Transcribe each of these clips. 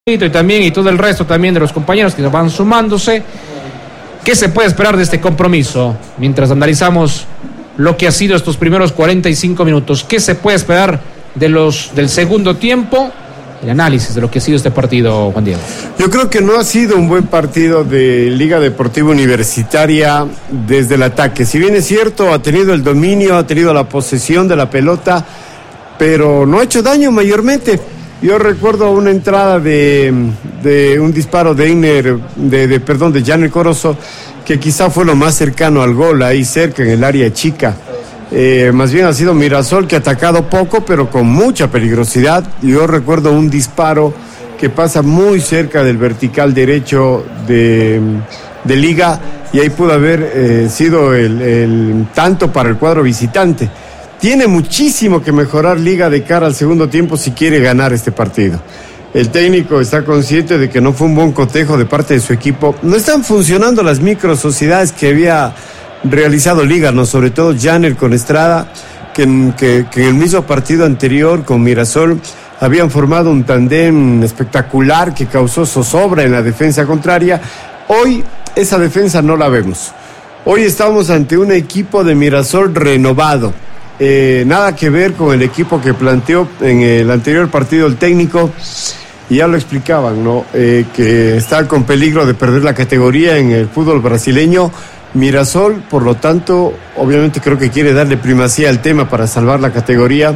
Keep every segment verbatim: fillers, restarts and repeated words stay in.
y también y todo el resto también de los compañeros que van sumándose. ¿Qué se puede esperar de este compromiso? Mientras analizamos lo que ha sido estos primeros cuarenta y cinco minutos, ¿qué se puede esperar de los del segundo tiempo? El análisis de lo que ha sido este partido, Juan Diego. Yo creo que no ha sido un buen partido de Liga Deportiva Universitaria desde el ataque. Si bien es cierto, ha tenido el dominio, ha tenido la posesión de la pelota, pero no ha hecho daño mayormente. Yo recuerdo una entrada de, de un disparo de Iner, de, de perdón, de Janer Corozo, que quizá fue lo más cercano al gol, ahí cerca en el área chica. Eh, más bien ha sido Mirasol, que ha atacado poco, pero con mucha peligrosidad. Yo recuerdo un disparo que pasa muy cerca del vertical derecho de, de Liga, y ahí pudo haber eh, sido el, el tanto para el cuadro visitante. Tiene muchísimo que mejorar Liga de cara al segundo tiempo si quiere ganar este partido. El técnico está consciente de que no fue un buen cotejo de parte de su equipo. No están funcionando las micro sociedades que había realizado Liga, ¿no? Sobre todo Janer con Estrada, que, que, que en el mismo partido anterior con Mirasol habían formado un tándem espectacular que causó zozobra en la defensa contraria. Hoy esa defensa no la vemos. Hoy estamos ante un equipo de Mirasol renovado. Eh, nada que ver con el equipo que planteó en el anterior partido el técnico, y ya lo explicaban, ¿no? Eh, que está con peligro de perder la categoría en el fútbol brasileño. Mirasol, por lo tanto, obviamente creo que quiere darle primacía al tema para salvar la categoría,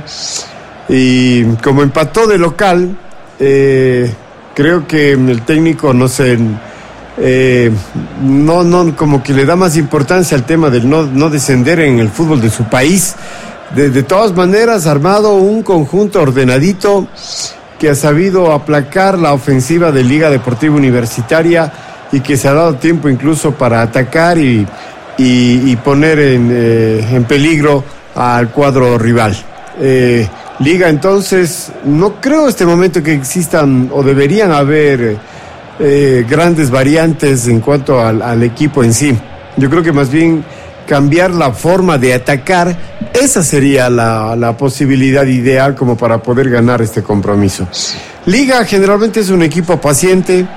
y como empató de local, eh, creo que el técnico, no sé, eh, no, no, como que le da más importancia al tema del no, no descender en el fútbol de su país. De, de todas maneras, ha armado un conjunto ordenadito que ha sabido aplacar la ofensiva de Liga Deportiva Universitaria, y que se ha dado tiempo incluso para atacar y, y, y poner en, eh, en peligro al cuadro rival. Eh, Liga, entonces, no creo en este momento que existan o deberían haber eh, grandes variantes en cuanto al, al equipo en sí. Yo creo que más bien cambiar la forma de atacar, esa sería la, la posibilidad ideal como para poder ganar este compromiso. Liga generalmente es un equipo paciente.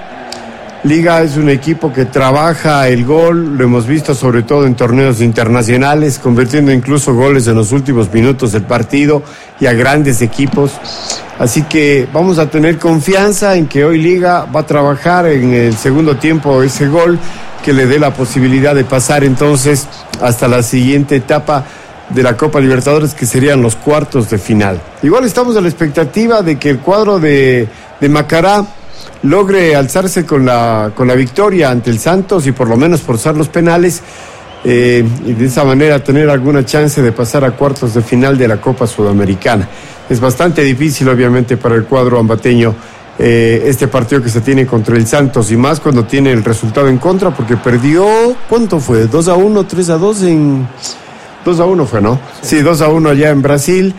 Liga es un equipo que trabaja el gol, lo hemos visto sobre todo en torneos internacionales, convirtiendo incluso goles en los últimos minutos del partido y a grandes equipos. Así que vamos a tener confianza en que hoy Liga va a trabajar en el segundo tiempo ese gol que le dé la posibilidad de pasar entonces hasta la siguiente etapa de la Copa Libertadores, que serían los cuartos de final. Igual estamos a la expectativa de que el cuadro de, de Macará logre alzarse con la, con la victoria ante el Santos y por lo menos forzar los penales, eh, y de esa manera tener alguna chance de pasar a cuartos de final de la Copa Sudamericana. Es bastante difícil obviamente para el cuadro ambateño eh, este partido que se tiene contra el Santos, y más cuando tiene el resultado en contra, porque perdió, ¿cuánto fue? ¿dos a uno, tres a dos en...? dos a uno fue, ¿no? Sí, dos a uno allá en Brasil.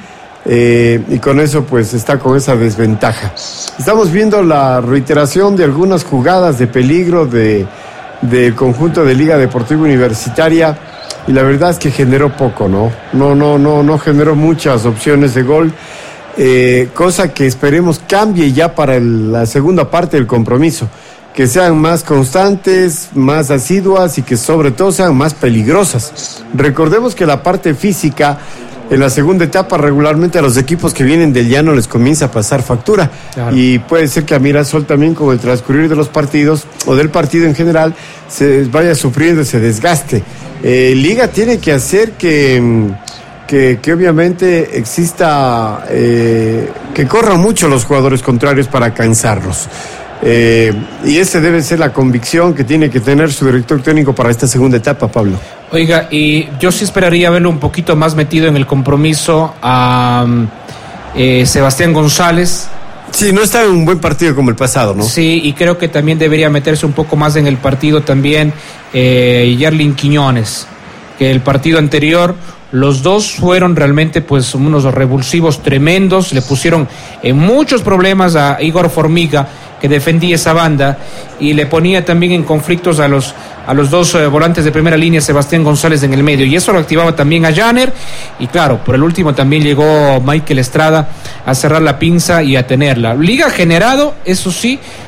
Eh, y con eso pues está con esa desventaja. Estamos viendo la reiteración de algunas jugadas de peligro de del conjunto de Liga Deportiva Universitaria, y la verdad es que generó poco, ¿no? No, no, no, no generó muchas opciones de gol, eh, cosa que esperemos cambie ya para el, la segunda parte del compromiso, que sean más constantes, más asiduas y que sobre todo sean más peligrosas. Recordemos que la parte física en la segunda etapa regularmente a los equipos que vienen del llano les comienza a pasar factura. Claro. Y puede ser que a Mirasol también, con el transcurrir de los partidos o del partido en general, se vaya sufriendo ese desgaste. Eh, Liga tiene que hacer que, que, que obviamente exista, eh, que corran mucho los jugadores contrarios para cansarlos. Eh, y esa debe ser la convicción que tiene que tener su director técnico para esta segunda etapa, Pablo. Oiga, y yo sí esperaría verlo un poquito más metido en el compromiso a eh, Sebastián González. Sí, no está en un buen partido como el pasado, ¿no? Sí, y creo que también debería meterse un poco más en el partido también eh, Yerlin Quiñones, que el partido anterior los dos fueron realmente pues unos revulsivos tremendos, le pusieron eh, muchos problemas a Igor Formiga, que defendía esa banda, y le ponía también en conflictos a los a los dos eh, volantes de primera línea, Sebastián González en el medio, y eso lo activaba también a Janer, y claro, por el último también llegó Michael Estrada a cerrar la pinza y a tenerla. Liga generado, eso sí,